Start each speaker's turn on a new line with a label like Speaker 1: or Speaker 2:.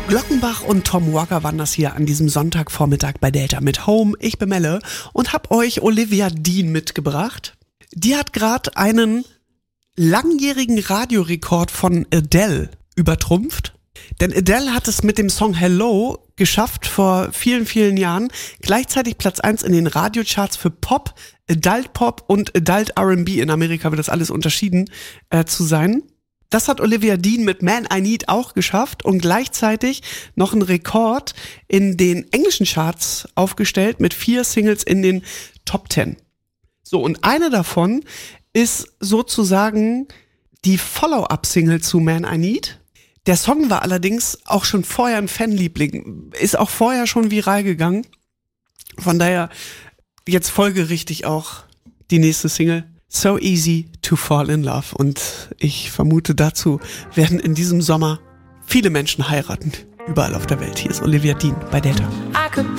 Speaker 1: Glockenbach und Tom Walker waren das hier an diesem Sonntagvormittag bei Delta mit Home. Ich bin Melle und hab euch Olivia Dean mitgebracht. Die hat gerade einen langjährigen Radiorekord von Adele übertrumpft. Denn Adele hat es mit dem Song Hello geschafft, vor vielen, vielen Jahren gleichzeitig Platz 1 in den Radiocharts für Pop, Adult Pop und Adult R&B. In Amerika wird das alles unterschieden zu sein. Das hat Olivia Dean mit Man I Need auch geschafft und gleichzeitig noch einen Rekord in den englischen Charts aufgestellt mit 4 Singles in den Top 10. So, und eine davon ist sozusagen die Follow-up-Single zu Man I Need. Der Song war allerdings auch schon vorher ein Fanliebling, ist auch vorher schon viral gegangen. Von daher jetzt folgerichtig auch die nächste Single. So Easy to Fall in Love. Und ich vermute, dazu werden in diesem Sommer viele Menschen heiraten. Überall auf der Welt. Hier ist Olivia Dean bei Delta.